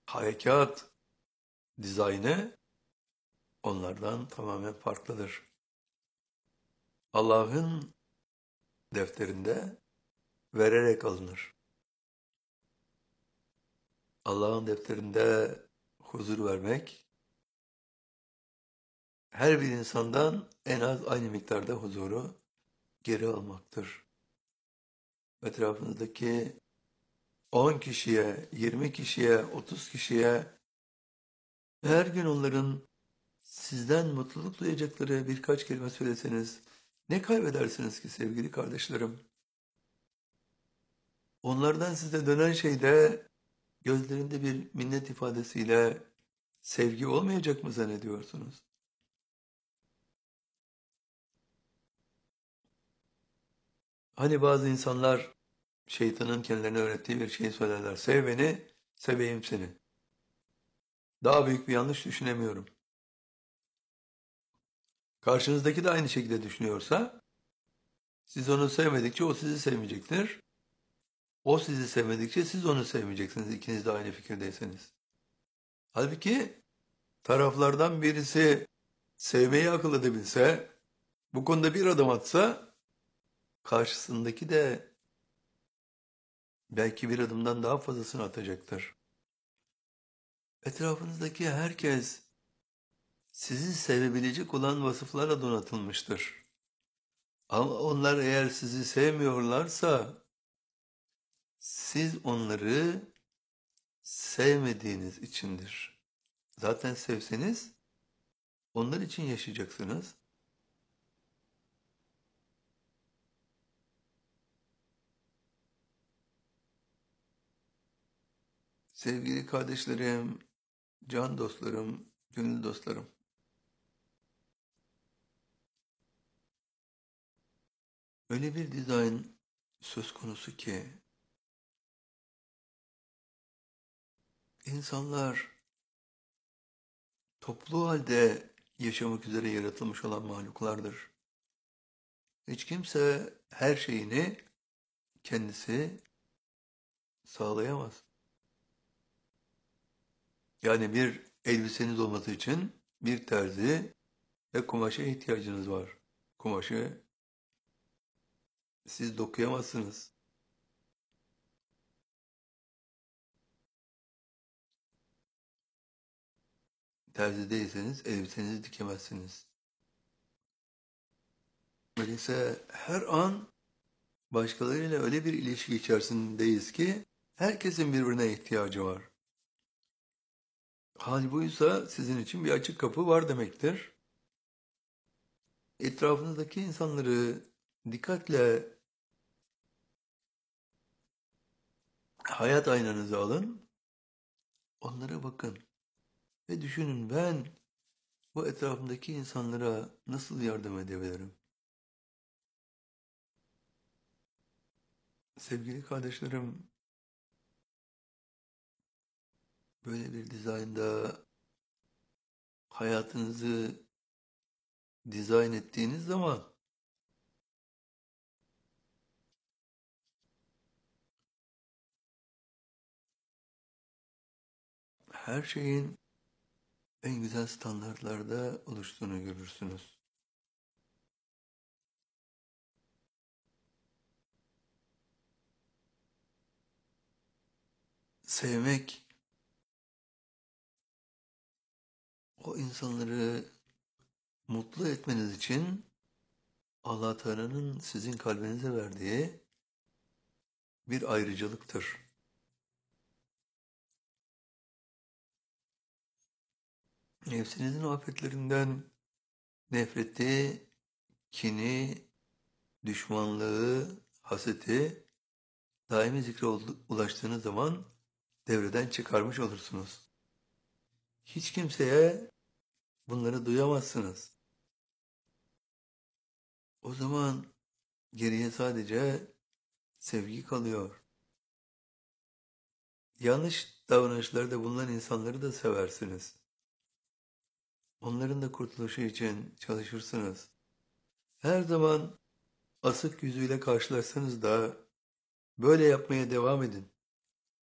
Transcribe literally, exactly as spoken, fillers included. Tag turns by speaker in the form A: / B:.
A: harekat dizaynı onlardan tamamen farklıdır. Allah'ın defterinde vererek alınır. Allah'ın defterinde huzur vermek, her bir insandan en az aynı miktarda huzuru geri almaktır. Etrafınızdaki on kişiye, yirmi kişiye, otuz kişiye her gün onların sizden mutluluk duyacakları birkaç kelime söyleseniz ne kaybedersiniz ki sevgili kardeşlerim? Onlardan size dönen şey de gözlerinde bir minnet ifadesiyle sevgi olmayacak mı zannediyorsunuz? Hani bazı insanlar şeytanın kendilerine öğrettiği bir şeyi söylerler. Sev beni, seveyim seni. Daha büyük bir yanlış düşünemiyorum. Karşınızdaki de aynı şekilde düşünüyorsa, siz onu sevmedikçe o sizi sevmeyecektir. O sizi sevmedikçe siz onu sevmeyeceksiniz, ikiniz de aynı fikirdeyseniz. Halbuki taraflardan birisi sevmeyi akıl edebilse, bu konuda bir adım atsa, karşısındaki de belki bir adımdan daha fazlasını atacaktır. Etrafınızdaki herkes sizi sevebilecek olan vasıflarla donatılmıştır. Ama onlar eğer sizi sevmiyorlarsa, siz onları sevmediğiniz içindir. Zaten sevseniz, onlar için yaşayacaksınız. Sevgili kardeşlerim, can dostlarım, gönül dostlarım. Öyle bir dizayn söz konusu ki, insanlar toplu halde yaşamak üzere yaratılmış olan mahluklardır. Hiç kimse her şeyini kendisi sağlayamaz. Yani bir elbiseniz olması için bir terzi ve kumaşa ihtiyacınız var. Kumaşı siz dokuyamazsınız. Terzi değilseniz elbisenizi dikemezsiniz. Öyleyse her an başkalarıyla öyle bir ilişki içerisindeyiz ki herkesin birbirine ihtiyacı var. Hal buysa sizin için bir açık kapı var demektir. Etrafınızdaki insanları dikkatle hayat aynanıza alın, onlara bakın ve düşünün, ben bu etrafımdaki insanlara nasıl yardım edebilirim? Sevgili kardeşlerim, böyle bir dizaynda hayatınızı dizayn ettiğiniz zaman her şeyin en güzel standartlarda oluştuğunu görürsünüz. Sevmek, o insanları mutlu etmeniz için Allah Teala'nın sizin kalbinize verdiği bir ayrıcalıktır. Nefsinizin afetlerinden nefreti, kini, düşmanlığı, haseti daimi zikre ulaştığınız zaman devreden çıkarmış olursunuz. Hiç kimseye bunları duyamazsınız. O zaman geriye sadece sevgi kalıyor. Yanlış davranışlarda bulunan insanları da seversiniz. Onların da kurtuluşu için çalışırsınız. Her zaman asık yüzüyle karşılaşsanız da böyle yapmaya devam edin.